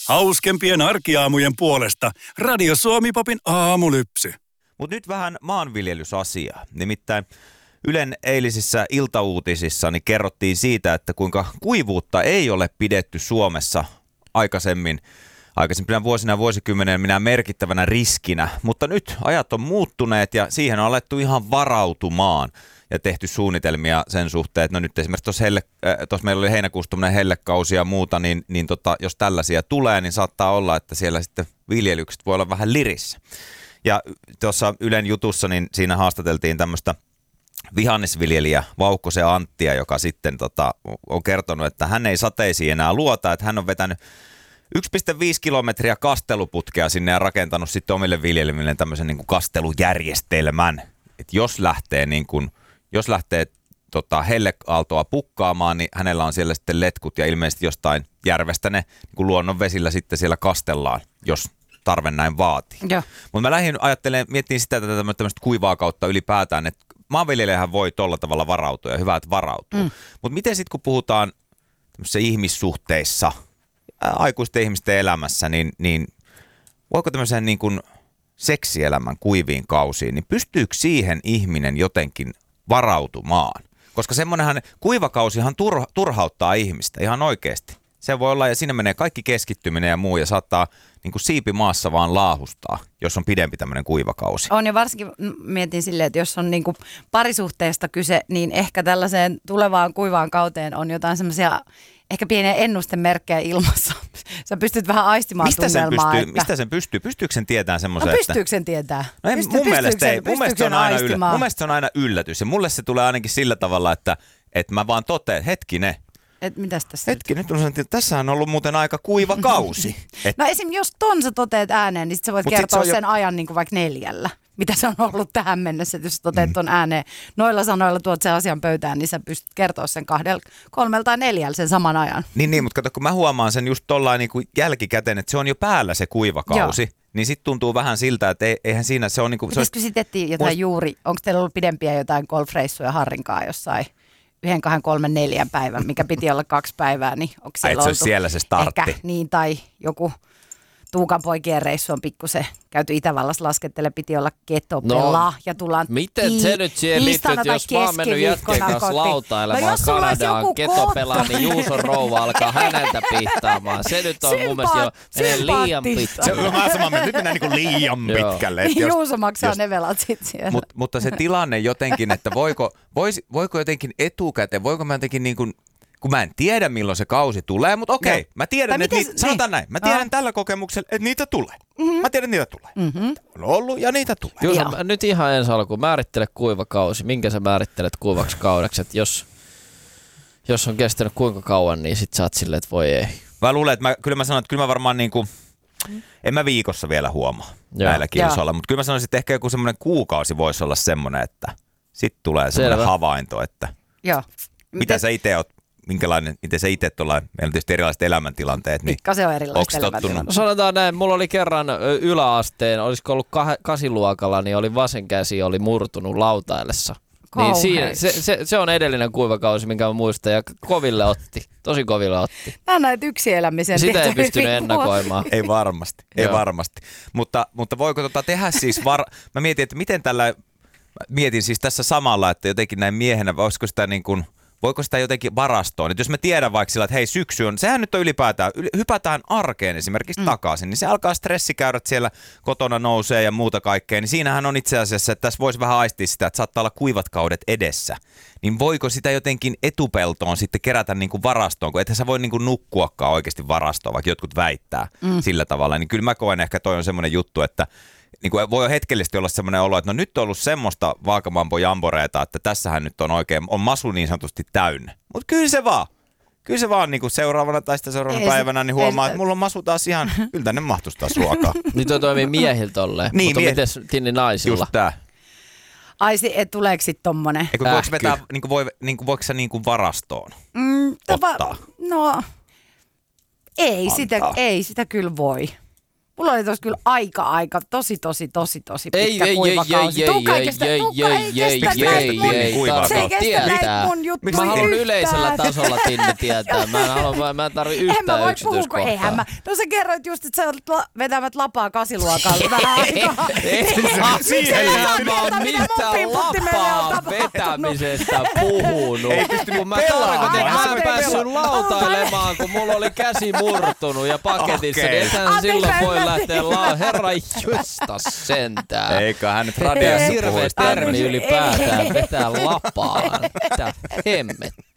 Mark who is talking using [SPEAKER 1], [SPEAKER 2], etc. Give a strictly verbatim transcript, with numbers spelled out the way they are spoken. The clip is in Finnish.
[SPEAKER 1] Hauskempien arkiaamujen puolesta Radio Suomi-popin aamulypsy.
[SPEAKER 2] Mutta nyt vähän maanviljelysasiaa. Nimittäin Ylen eilisissä iltauutisissa niin kerrottiin siitä, että kuinka kuivuutta ei ole pidetty Suomessa aikaisemmin. Aikaisempina vuosina ja vuosikymmeneen minä merkittävänä riskinä, mutta nyt ajat on muuttuneet ja siihen on alettu ihan varautumaan ja tehty suunnitelmia sen suhteen, että no nyt esimerkiksi tuossa helle, äh, meillä oli heinäkuussa tämmöinen hellekausi ja muuta, niin, niin tota, jos tällaisia tulee, niin saattaa olla, että siellä sitten viljelykset voi olla vähän lirissä. Ja tuossa Ylen jutussa, niin siinä haastateltiin tämmöistä vihannesviljelijä Vauhkosen Anttia, joka sitten tota, on kertonut, että hän ei sateisiin enää luota, että hän on vetänyt yksi pilkku viisi kilometriä kasteluputkea sinne ja rakentanut sitten omille viljelmille tämmöisen niin kuin kastelujärjestelmän. Että jos lähtee, niin kuin, jos lähtee tota, helleaaltoa pukkaamaan, niin hänellä on siellä sitten letkut ja ilmeisesti jostain järvestä ne niin kuin luonnonvesillä sitten siellä kastellaan, jos tarve näin vaatii. Mutta mä lähdin ajattelemaan, miettiin sitä tätä tämmöistä kuivaa kautta ylipäätään, että maanviljelijähän voi tolla tavalla varautua ja hyvä, että varautuu. Mm. Mutta miten sitten kun puhutaan tämmöisissä ihmissuhteissa, aikuisten ihmisten elämässä, niin, niin voiko tämmöisen niin kuin seksielämän kuiviin kausiin, niin pystyykö siihen ihminen jotenkin varautumaan? Koska semmoinenhan kuivakausihan turha, turhauttaa ihmistä ihan oikeasti. Se voi olla, ja siinä menee kaikki keskittyminen ja muu, ja saattaa niin kuin siipimaassa vaan laahustaa, jos on pidempi tämmöinen kuivakausi.
[SPEAKER 3] On, ja varsinkin mietin silleen, että jos on niin kuin parisuhteesta kyse, niin ehkä tällaiseen tulevaan kuivaan kauteen on jotain semmoisia ehkä pieniä ennustemerkkejä ilmassa. Sä pystyt vähän aistimaan
[SPEAKER 2] mistä
[SPEAKER 3] tunnelmaa.
[SPEAKER 2] Sen pystyy,
[SPEAKER 3] että...
[SPEAKER 2] Mistä sen pystyy? Pystyykö sen tietämään semmoisen,
[SPEAKER 3] no,
[SPEAKER 2] että...
[SPEAKER 3] pystyykö sen tietää?
[SPEAKER 2] No, en,
[SPEAKER 3] Pysty,
[SPEAKER 2] mun, mielestä
[SPEAKER 3] sen,
[SPEAKER 2] ei, mun mielestä se on aina yllä, mun mielestä se on aina yllätys. Ja mulle se tulee ainakin sillä tavalla, että, että mä vaan totean, hetkinen.
[SPEAKER 3] Et mitäs tässä?
[SPEAKER 2] Hetki, nyt on sanottu, että tässä on ollut muuten aika kuiva kausi. Et...
[SPEAKER 3] No esim. Jos ton sä toteat ääneen, niin sit sä voit Mut kertoa sen jo... ajan niin kuin vaikka neljällä. Mitä se on ollut tähän mennessä, että jos sä toteat ton ääneen noilla sanoilla tuot sen asian pöytään, niin sä pystyt kertoa sen kahdella, kolmella tai neljällä sen saman ajan.
[SPEAKER 2] Niin, niin, mutta kato, kun mä huomaan sen just tollain niin kuin jälkikäteen, että se on jo päällä se kuiva kausi. Joo. Niin sit tuntuu vähän siltä, että eihän siinä se on niin kuin...
[SPEAKER 3] Pitäisikö sit etsiä jotain Must... juuri, onko teillä ollut pidempiä jotain golfreissuja Harrinkaa jossain? Yhden, kahden, kolmen, neljän päivän, mikä piti olla kaksi päivää, niin onko siellä
[SPEAKER 2] oltu siellä se startti.
[SPEAKER 3] Ehkä niin, tai joku Tuukan poikien reissu on pikkusen käyty Itävallassa laskettele, piti olla ketopela
[SPEAKER 4] no,
[SPEAKER 3] ja tullaan
[SPEAKER 4] miten tii, se nyt siihen liittyy, että jos mä oon mennyt jätkeen kanssa lautailemaan no, Kanadaan ketopelaa, niin Juuson rouva alkaa häneltä pihtaamaan. Se nyt on Sympaat, mun mielestä jo menee liian pitkälle.
[SPEAKER 2] Se on vähän sama, nyt mennään niin kuin liian pitkälle.
[SPEAKER 3] Niin jos, Juuso maksaa jos, ne velat sit siellä.
[SPEAKER 2] Mut, mutta se tilanne jotenkin, että voiko, vois, voiko jotenkin etukäteen, voiko mä jotenkin niin kuin... Kun mä en tiedä, milloin se kausi tulee, mutta okei, okay, mä tiedän, että niitä, sanotaan näin, mä tiedän no. tällä kokemuksella, että niitä tulee. Mm-hmm. Mä tiedän, että niitä tulee. Mm-hmm. On ollut ja niitä tulee.
[SPEAKER 4] Juuso, nyt ihan ensi alkuun, määrittele kuiva kausi. Minkä sä määrittelet kuivaksi kaudeksi? Että jos, jos on kestänyt kuinka kauan, niin sit sä oot silleen, että voi ei.
[SPEAKER 2] Mä luulen, että mä, kyllä mä sanon, että kyllä mä varmaan niin kuin, en mä viikossa vielä huomaa Joo. näillä kilsoilla, mutta kyllä mä sanoisin, että ehkä joku semmoinen kuukausi voisi olla semmoinen, että sit tulee semmoinen havainto, että
[SPEAKER 3] Joo.
[SPEAKER 2] mitä sä itse oot. Minkälainen, miten se itse tuolla, meillä on tietysti erilaiset elämäntilanteet, niin
[SPEAKER 3] se on erilaiset elämäntilanteet.
[SPEAKER 4] No sanotaan näin, mulla oli kerran yläasteen, olisiko ollut kah- kasiluokalla, niin oli vasen käsi oli murtunut lautaillessa. Niin siinä, se, se, se on edellinen kuivakausi, minkä mä muistan, ja koville otti, tosi koville otti.
[SPEAKER 3] Mä näet yksi elämisen.
[SPEAKER 4] Sitä ei pystynyt ennakoimaan.
[SPEAKER 2] Ei varmasti, ei varmasti. Mutta, mutta voiko tota tehdä siis, var... mä mietin, että miten tällä, mietin siis tässä samalla, että jotenkin näin miehenä, olisiko sitä niin kuin, voiko sitä jotenkin varastoon? Että jos mä tiedän vaikka sillä, että hei syksy on, sehän nyt on ylipäätään, yli, hypätään arkeen esimerkiksi mm. takaisin, niin se alkaa stressikäyrät siellä kotona nousee ja muuta kaikkea, niin siinähän on itse asiassa, että tässä voisi vähän aistia sitä, että saattaa olla kuivat kaudet edessä. Niin voiko sitä jotenkin etupeltoon sitten kerätä niin kuin varastoon, kun ethän sä voi niin kuin nukkuakaan oikeasti varastoon, vaikka jotkut väittää mm. sillä tavalla. Niin kyllä mä koen ehkä toi on semmoinen juttu, että niin kuin voi hetkellisesti olla semmoinen olo, että no nyt on ollut semmoista vaakamampo-jamboreeta, että tässähän nyt on oikein, on masu niin sanotusti täynnä. Mutta kyllä se vaan. Kyllä se vaan niin kuin seuraavana tai sitä seuraavana ei päivänä niin huomaa, että mulla on masu taas ihan, kyllä tänne mahtuisi taas ruokaa.
[SPEAKER 4] Niin toi toimii miehiltä tolleen,
[SPEAKER 2] niin,
[SPEAKER 4] mutta
[SPEAKER 2] mie-
[SPEAKER 4] miten Tinni naisilla?
[SPEAKER 2] Just tää.
[SPEAKER 3] Ai, et tuleeko sitten tommonen?
[SPEAKER 2] Eikö voiko vetää, niin kuin voi, niin kuin, voiko sä niin kuin varastoon
[SPEAKER 3] mm, tapa,
[SPEAKER 2] ottaa?
[SPEAKER 3] No, ei sitä, ei sitä kyllä voi. Mulla oli tossa kyllä aika, aika, tosi, tosi, tosi, tosi pitkä
[SPEAKER 4] ei, ei,
[SPEAKER 3] kuivakausi.
[SPEAKER 4] ei,
[SPEAKER 3] Tukka ei
[SPEAKER 4] ei,
[SPEAKER 3] kestä,
[SPEAKER 4] ei,
[SPEAKER 3] tukka ei
[SPEAKER 4] ei,
[SPEAKER 3] kestä
[SPEAKER 4] ei,
[SPEAKER 3] näitä
[SPEAKER 4] ei,
[SPEAKER 3] mun,
[SPEAKER 4] ei,
[SPEAKER 3] se ei kestä
[SPEAKER 4] tietää.
[SPEAKER 3] näitä mun juttuja
[SPEAKER 4] Mä haluan
[SPEAKER 3] yhtään.
[SPEAKER 4] yleisellä tasolla Tinni tietää. Mä en, halua, mä en tarvi
[SPEAKER 3] En mä
[SPEAKER 4] yhtään
[SPEAKER 3] voi puhua, kun
[SPEAKER 4] yksityiskohtaa.
[SPEAKER 3] eihän mä. No sä kerroit just, että sä olet la- vetämät lapaa kasiluokalla vähän aikaa.
[SPEAKER 4] Ei mä oon mitään lapaa vetämisestä puhunut.
[SPEAKER 2] Ei pystynyt
[SPEAKER 4] kun mä
[SPEAKER 2] pelaamaan.
[SPEAKER 4] tarkoitin, mä en
[SPEAKER 3] Anteeksi,
[SPEAKER 4] päässyt
[SPEAKER 3] pelaa.
[SPEAKER 4] lautailemaan, kun mulla oli käsi murtunut ja paketissa.
[SPEAKER 2] Okei.
[SPEAKER 4] Niin ethän
[SPEAKER 3] Anteeksi,
[SPEAKER 4] silloin
[SPEAKER 3] mä
[SPEAKER 4] voi
[SPEAKER 3] ymmärsin.
[SPEAKER 4] lähteä lau... Herra jostas sentään.
[SPEAKER 2] Eiköhän nyt
[SPEAKER 4] Mikä
[SPEAKER 2] radiossa
[SPEAKER 4] hirveä
[SPEAKER 2] puhuta.
[SPEAKER 4] termi ylipäätään vetää lapaan. Mitä hemmettiä.